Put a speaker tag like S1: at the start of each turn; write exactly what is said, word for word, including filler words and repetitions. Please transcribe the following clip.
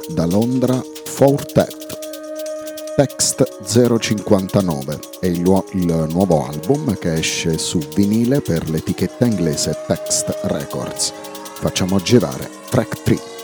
S1: Da Londra, Fourtet. Text zero cinquantanove è il, lu- il nuovo album che esce su vinile per l'etichetta inglese Text Records. Facciamo girare track tre.